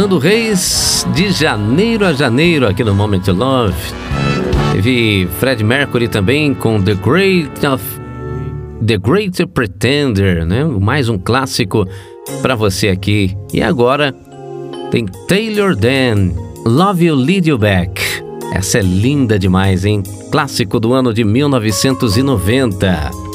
Fernando Reis, de janeiro a janeiro, aqui no Moment to Love. Teve Fred Mercury também com The Great Pretender, né? Mais um clássico para você aqui. E agora tem Taylor Dan, Love You Lead You Back. Essa é linda demais, hein? Clássico do ano de 1990.